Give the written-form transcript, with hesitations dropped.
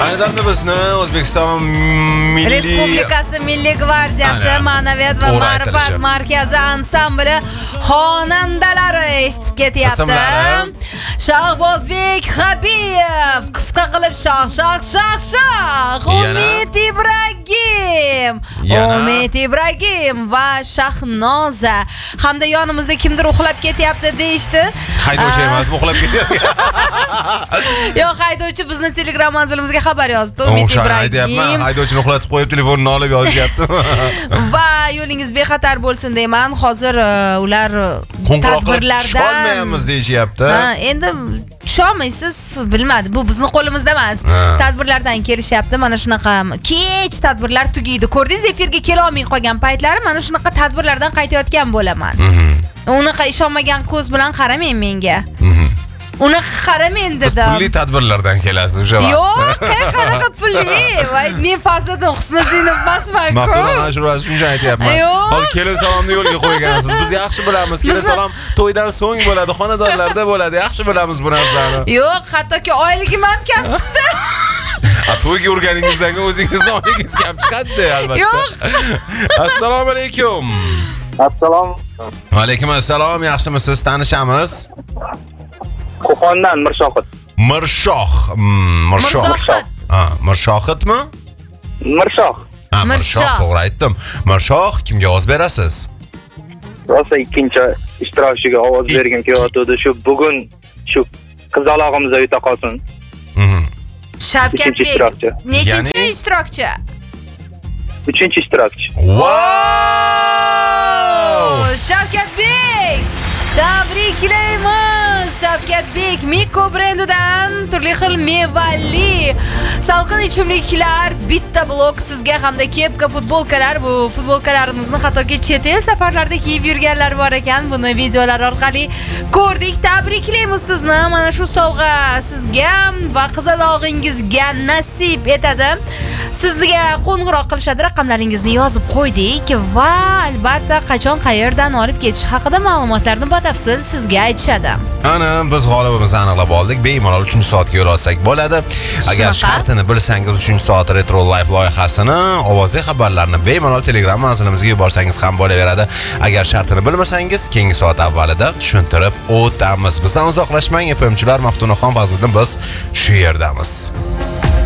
Ayni damda bizni O'zbekiston Milliy Respublikasi Milliy gvardiyasi Ma'naviyat va ma'rifat markazi ansambli xonandalari eshitib ketyapti. Shahbozbek Habiyev, qisqa qilib shoh. Umid Ibragim va Shahnoza hamda yonimizda kimdir uxlab ketyapti deyishdi. Haydovchi emas, uxlab ketyapti. Yo'q, haydovchi bizni Telegram manzilimizga xabar yozibdi. Umid Ibragim. Haydovchini uxlatib qo'yib telefonini olib yozyapti. Va yo'lingiz bexatar bo'lsin deyman. Hozir ular tadbirlardan olmayapmiz deyishyapti. Endi tushunmaysiz, bilmadim. Bu bizning qo'limizda emas. Tadbirlardan kelishyapti. Mana shunaqa kech tadbirlar tugaydi. Ko'rdingiz, efirga kela olmay qolgan paytlari mana shunaqa tadbirlardan qaytayotgan bo'laman. Unaqa ishonmagan ko'z bilan qaramang menga. Uni qaramen dedim. Siz pulli tadbirlardan kelasiz o'sha vaqt. Yo'q, qanaqa pulli? Voy, men Fazliddin Husniddinov emasman. Maqtulan ashurasi shuncha aytayapman. Hozir kelin salomni yo'lga qo'ygansiz. Biz yaxshi bilamiz. Kelin salom to'ydan so'ng bo'ladi, xonadonlarda bo'ladi. Yaxshi bilamiz bu narsani. Yo'q, hattoki oyligim ham kam chiqdi. To'yga urganingizdan o'zingizni oyligingiz kam chiqadi albatta. Yo'q. Assalomu alaykum. Assalom. Va alaykum assalom. Yaxshimisiz? Tanishamiz? Qo'qondan Mirshohid. Mirshoh. Mirshohidmi? Mirshoh. Mirshoh, to'g'ri aytdim. Mirshoh, kimga ovoz berasiz? Rosa ikkinchi ishtirokchiga ovoz bergim kelyapti. Shu bugun shu qizalog'imizga yuta qolsin. Shavkatbek. Nechinchi ishtirokchi? 3-ishtirokchi. Wow! Shavkatbek! Tabriklaymiz! Shavkatbek Miko brendidan turli xil mevali salqin ichimliklar, bitta blok sizga hamda kepka futbolkalar. Bu futbolkalarimizni hattoki chet el safarlarda kiyib yurganlar bor ekan. Buni videolar orqali ko'rdik. Tabriklaymiz sizni. Mana shu sovg'a sizga va qizalog'ingizga nasib etadi. Sizga qo'ng'iroq qilishadi, raqamlaringizni yozib qo'ydik va albatta qachon qayerdan olib ketish haqida ma'lumotlarni batafsil sizga aytishadi. Ana biz g'olibimizni aniqlab oldik. Bemalol 3-soatga yo'l olsak bo'ladi. Agar shartini bilsangiz 3-soat Retro Life loyihasini, ovozli xabarlarni bemalol Telegram manzilimizga yuborsangiz ham bo'laveradi. Agar shartini bilmasangiz, keyingi soat avvalida tushuntirib o'tamiz. Bizdan uzoqlashmang, FMchilar. Maftunaxon Fazliddin biz shu yerdamiz.